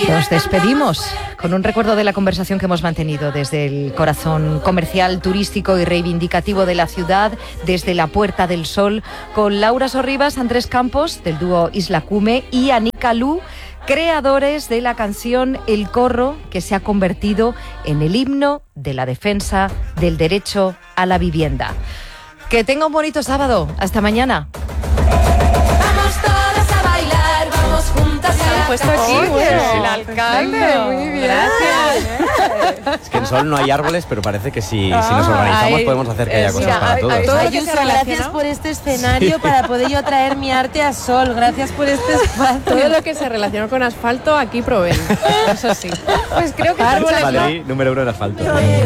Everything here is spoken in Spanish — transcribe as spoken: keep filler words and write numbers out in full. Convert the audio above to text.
Nos despedimos con un recuerdo de la conversación que hemos mantenido desde el corazón comercial, turístico y reivindicativo de la ciudad, desde la Puerta del Sol, con Laura Sorribas, Andrés Campos, del dúo Isla Cume, y Anika Lu, creadores de la canción El Corro, que se ha convertido en el himno de la defensa del derecho a la vivienda. Que tenga un bonito sábado. Hasta mañana. Vamos todas a bailar, vamos juntas a la puesto aquí, Oye, bueno, el alcalde, muy bien. Gracias. Es que en Sol no hay árboles, pero parece que si, si nos organizamos Ay, podemos hacer que haya eh, cosas mira, para ay, todos. ay, ¿no? ay, Ayuso, ¿Todo lo que se gracias relaciona? por este escenario para poder yo traer mi arte a Sol. Gracias por este espacio. Todo lo que se relaciona con asfalto, aquí proveen. Eso sí. Pues creo que Árboles, Madrid, número uno en asfalto.